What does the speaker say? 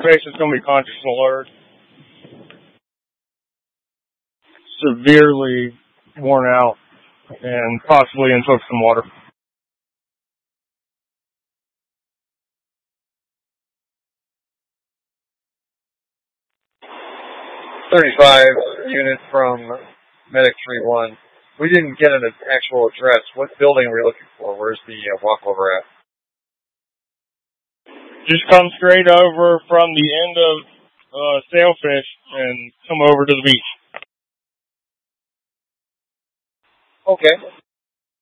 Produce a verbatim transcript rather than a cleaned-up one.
patient's going to be conscious and alert. Severely worn out and possibly in folks some water. thirty-five unit from Medic three one. We didn't get an actual address. What building are we looking for? Where's the uh, walkover at? Just come straight over from the end of uh, Sailfish and come over to the beach. Okay.